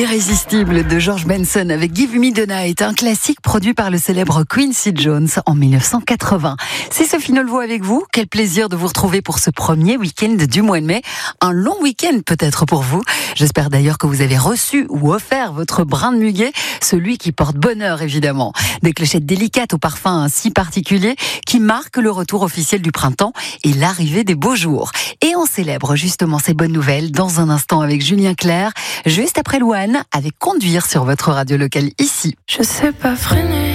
Irrésistible de George Benson avec Give Me the Night, un classique produit par le célèbre Quincy Jones en 1980. C'est Sophie Nolvo avec vous. Quel plaisir de vous retrouver pour ce premier week-end du mois de mai. Un long week-end peut-être pour vous. J'espère d'ailleurs que vous avez reçu ou offert votre brin de muguet, celui qui porte bonheur évidemment. Des clochettes délicates au parfum si particulier qui marquent le retour officiel du printemps et l'arrivée des beaux jours. Et on célèbre justement ces bonnes nouvelles dans un instant avec Julien Clerc, juste après Louane, avec Conduire sur votre radio locale ici. Je sais pas freiner.